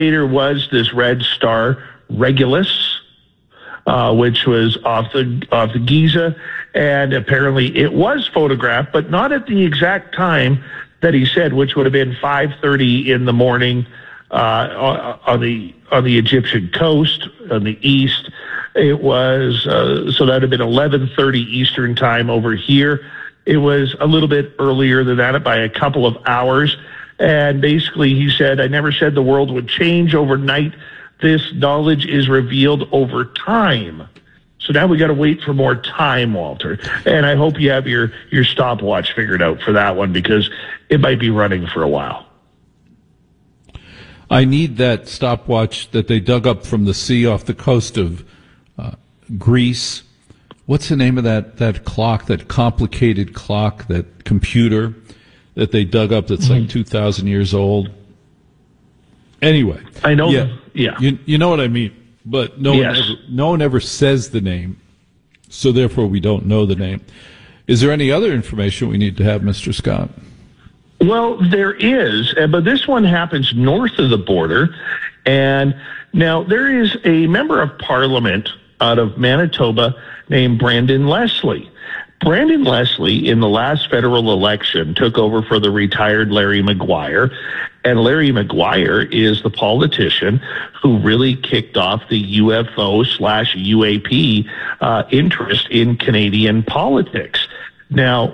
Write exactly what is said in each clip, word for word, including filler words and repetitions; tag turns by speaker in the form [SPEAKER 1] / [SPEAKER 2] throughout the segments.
[SPEAKER 1] was this Red Star Regulus, uh, which was off the off the Giza, and apparently it was photographed, but not at the exact time that he said, which would have been five thirty in the morning uh, on the on the Egyptian coast on the east. It was uh, so that would have been eleven thirty Eastern time over here. It was a little bit earlier than that by a couple of hours. And basically he said, I never said the world would change overnight. This knowledge is revealed over time. So now we got to wait for more time, Walter. And I hope you have your, your stopwatch figured out for that one, because it might be running for a while.
[SPEAKER 2] I need that stopwatch that they dug up from the sea off the coast of uh, Greece. What's the name of that, that clock, that complicated clock, that computer that they dug up that's like two thousand years old? Anyway.
[SPEAKER 1] I know.
[SPEAKER 2] Yeah.
[SPEAKER 1] yeah.
[SPEAKER 2] You, you know what I mean? But no,
[SPEAKER 1] yes.
[SPEAKER 2] one ever, no one ever says the name, so therefore we don't know the name. Is there any other information we need to have, Mister Scott?
[SPEAKER 1] Well, there is, but this one happens north of the border. And now there is a member of parliament out of Manitoba named Brandon Leslie. Brandon Leslie, in the last federal election, took over for the retired Larry Maguire. And Larry Maguire is the politician who really kicked off the U F O slash U A P uh, interest in Canadian politics. Now,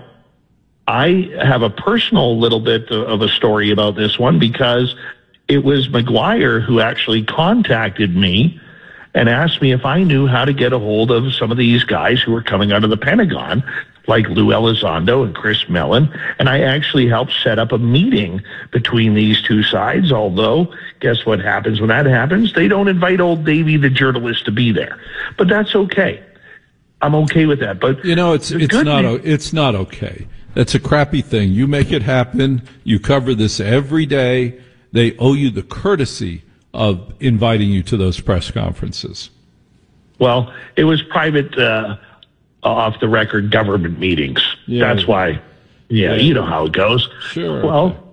[SPEAKER 1] I have a personal little bit of a story about this one, because it was Maguire who actually contacted me and asked me if I knew how to get a hold of some of these guys who were coming out of the Pentagon, like Lou Elizondo and Chris Mellon. And I actually helped set up a meeting between these two sides, although guess what happens when that happens? They don't invite old Davey, the journalist, to be there. But that's okay. I'm okay with that. But
[SPEAKER 2] you know, it's it's not o- it's not okay. That's a crappy thing. You make it happen. You cover this every day. They owe you the courtesy of inviting you to those press conferences.
[SPEAKER 1] Well, it was private, uh, off the record government meetings. Yeah. That's why. Yeah, yeah, you know how it goes.
[SPEAKER 2] Sure.
[SPEAKER 1] Well,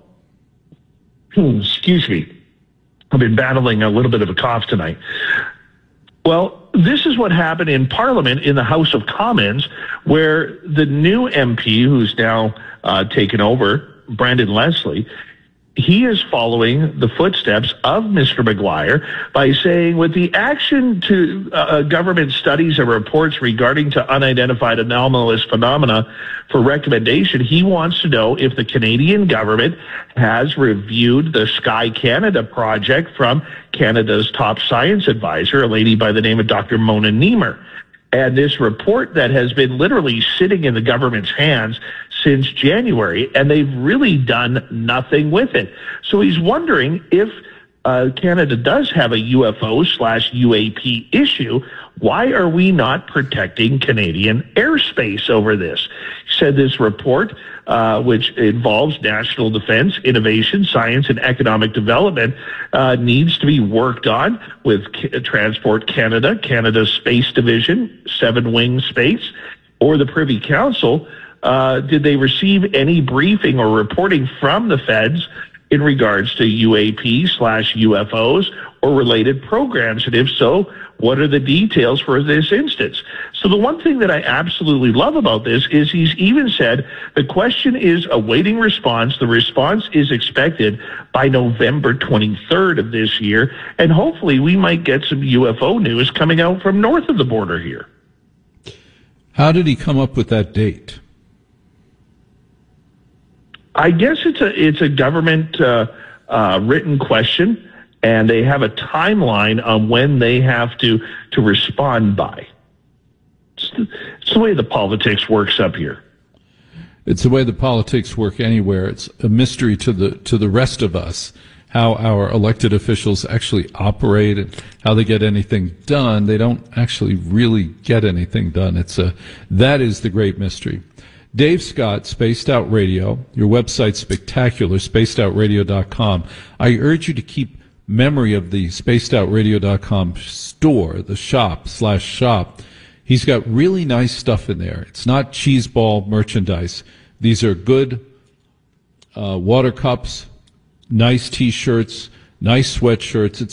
[SPEAKER 1] okay. Excuse me. I've been battling a little bit of a cough tonight. Well, this is what happened in Parliament in the House of Commons, where the new M P, who's now uh, taken over, Brandon Leslie, he is following the footsteps of Mister Maguire by saying, with the action to uh, government studies and reports regarding to unidentified anomalous phenomena for recommendation, he wants to know if the Canadian government has reviewed the Sky Canada project from Canada's top science advisor, a lady by the name of Doctor Mona Niemer. And this report that has been literally sitting in the government's hands since January, and they've really done nothing with it. So he's wondering if uh, Canada does have a U F O slash U A P issue, why are we not protecting Canadian airspace over this? He said this report, uh, which involves national defense, innovation, science, and economic development, uh, needs to be worked on with K- Transport Canada, Canada's Space Division, Seven Wing Space, or the Privy Council. Uh, did they receive any briefing or reporting from the feds in regards to U A P slash U F Os or related programs? And if so, what are the details for this instance? So the one thing that I absolutely love about this is he's even said the question is awaiting response. The response is expected by November twenty-third of this year. And hopefully we might get some U F O news coming out from north of the border here.
[SPEAKER 2] How did he come up with that date?
[SPEAKER 1] I guess it's a it's a government uh, uh, written question, and they have a timeline on when they have to to respond by. It's the, it's the way the politics works up here.
[SPEAKER 2] It's the way the politics work anywhere. It's a mystery to the to the rest of us how our elected officials actually operate and how they get anything done. They don't actually really get anything done. It's a that is the great mystery. Dave Scott, Spaced Out Radio. Your website's spectacular, spaced out radio dot com. I urge you to keep memory of the spaced out radio dot com store, the shop slash shop. He's got really nice stuff in there. It's not cheeseball merchandise. These are good uh, water cups, nice T-shirts, nice sweatshirts, et